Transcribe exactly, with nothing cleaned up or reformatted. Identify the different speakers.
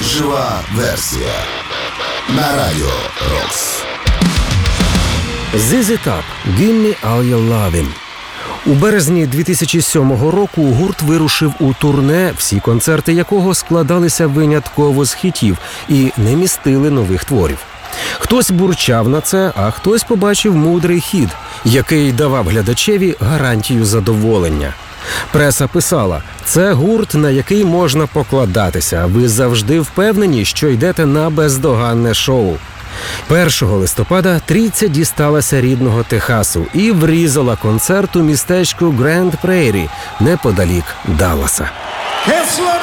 Speaker 1: Жива версія на Радіо Рокс.
Speaker 2: зет зет Top – «Give me all your lovin'». У березні дві тисячі сьомого року гурт вирушив у турне, всі концерти якого складалися винятково з хітів і не містили нових творів. Хтось бурчав на це, а хтось побачив мудрий хід, який давав глядачеві гарантію задоволення. Преса писала: «Це гурт, на який можна покладатися. Ви завжди впевнені, що йдете на бездоганне шоу». першого листопада трійця дісталася рідного Техасу і врізала концерт у містечку Гранд Прейрі неподалік Далласа.
Speaker 3: It's